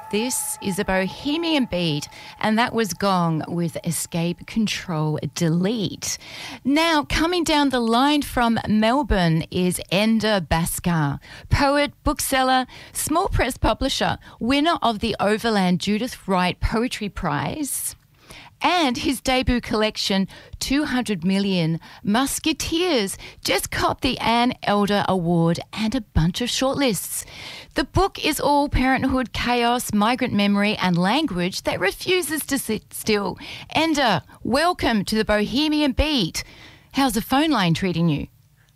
This is a Bohemian Beat, and that was Gong with Escape Control Delete. Now, coming down the line from Melbourne is Enda Bhaskar, poet, bookseller, small press publisher, winner of the Overland Judith Wright Poetry Prize, and his debut collection, 200 Million Musketeers, just copped the Anne Elder Award and a bunch of shortlists. The book is all parenthood, chaos, migrant memory and language that refuses to sit still. Enda, welcome to the Bohemian Beat. How's the phone line treating you?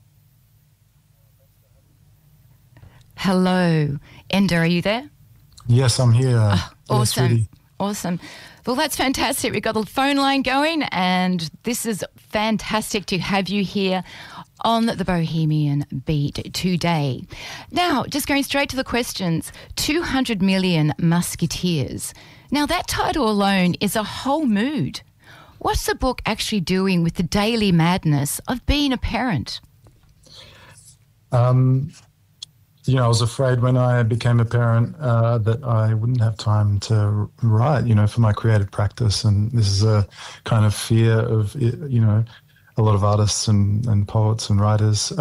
Hello. Enda, are you there? Yes, I'm here. Oh, awesome. Yes, awesome. Well, that's fantastic. We've got the phone line going, and this is fantastic to have you here on the Bohemian Beat today. Now, just going straight to the questions, 200 Million Musketeers. Now, that title alone is a whole mood. What's the book actually doing with the daily madness of being a parent? I was afraid when I became a parent that I wouldn't have time to write, for my creative practice. And this is a kind of fear of, a lot of artists and poets and writers.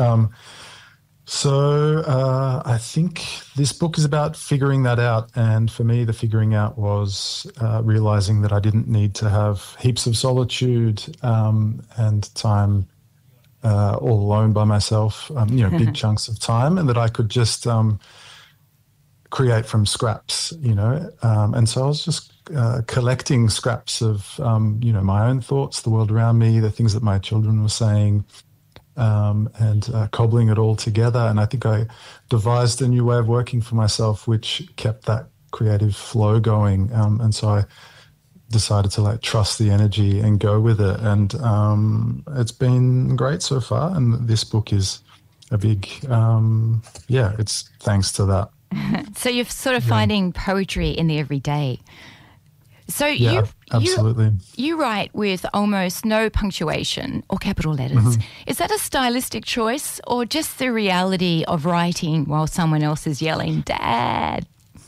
So I think this book is about figuring that out. And for me, the figuring out was realizing that I didn't need to have heaps of solitude and time all alone by myself, big chunks of time, and that I could just create from scraps, and so I was just collecting scraps of, my own thoughts, the world around me, the things that my children were saying, and cobbling it all together. And I think I devised a new way of working for myself, which kept that creative flow going. And so I decided to trust the energy and go with it. And it's been great so far. And this book is a big, it's thanks to that. So you're sort of finding poetry in the everyday. So absolutely. You write with almost no punctuation or capital letters. Mm-hmm. Is that a stylistic choice or just the reality of writing while someone else is yelling, "Dad"?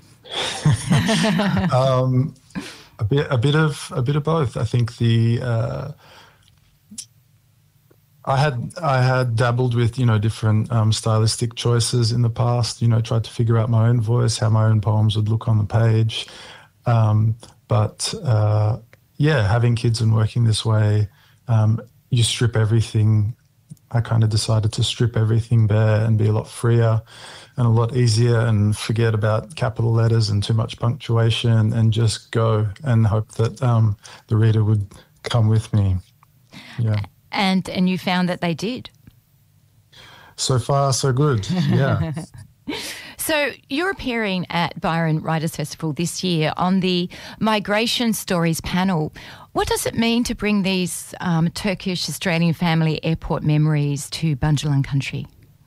A bit of both. I think I had dabbled with different stylistic choices in the past. Tried to figure out my own voice, how my own poems would look on the page. But having kids and working this way, you strip everything. I kind of decided to strip everything bare and be a lot freer and a lot easier and forget about capital letters and too much punctuation and just go and hope that the reader would come with me. Yeah. And you found that they did? So far, so good, yeah. So you're appearing at Byron Writers Festival this year on the Migration Stories panel. What does it mean to bring these Turkish-Australian family airport memories to Bundjalung country?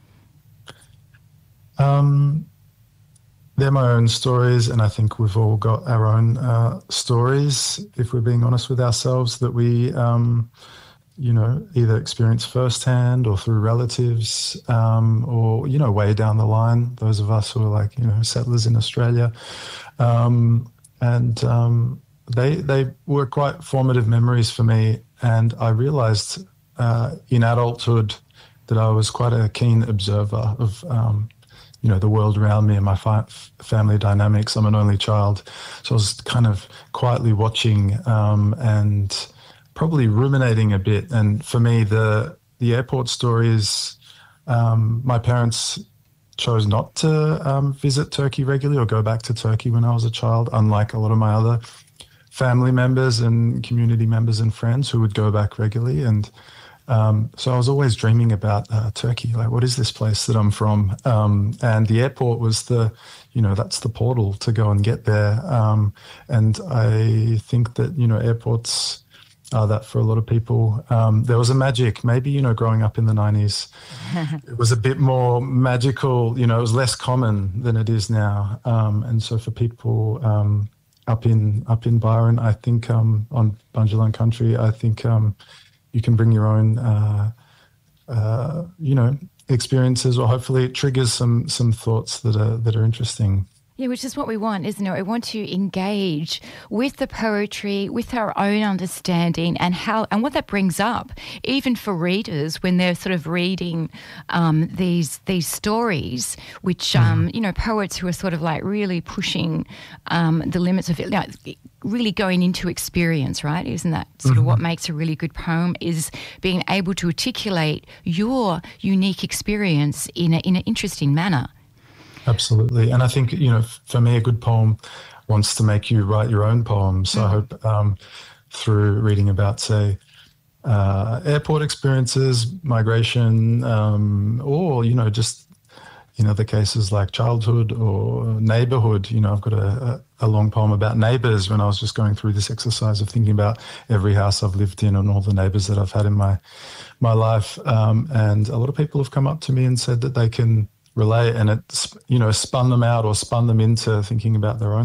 They're my own stories, and I think we've all got our own stories, if we're being honest with ourselves, that we either experience firsthand or through relatives, or, way down the line, those of us who are settlers in Australia. They were quite formative memories for me. And I realized in adulthood that I was quite a keen observer of, the world around me and my family dynamics. I'm an only child. So I was kind of quietly watching and probably ruminating a bit. And for me, the airport stories, my parents chose not to visit Turkey regularly or go back to Turkey when I was a child, unlike a lot of my other family members and community members and friends who would go back regularly. And so I was always dreaming about Turkey, what is this place that I'm from? And the airport was that's the portal to go and get there. And I think that, airports are that for a lot of people. There was a magic, maybe, growing up in the 90s, it was a bit more magical, it was less common than it is now. And so for people up in Byron, I think on Bundjalung country, I think you can bring your own, experiences, or hopefully it triggers some thoughts that are interesting. Yeah, which is what we want, isn't it? We want to engage with the poetry, with our own understanding, and what that brings up, even for readers when they're sort of reading these stories, which poets who are sort of like really pushing the limits of it, really going into experience, right? Isn't that sort of what makes a really good poem? Is being able to articulate your unique experience in an interesting manner. Absolutely. And I think, for me, a good poem wants to make you write your own poem. So I hope through reading about, say, airport experiences, migration, or, just, the cases like childhood or neighborhood. I've got a long poem about neighbors when I was just going through this exercise of thinking about every house I've lived in and all the neighbors that I've had in my life. And a lot of people have come up to me and said that they can relate, and it, spun them out or spun them into thinking about their own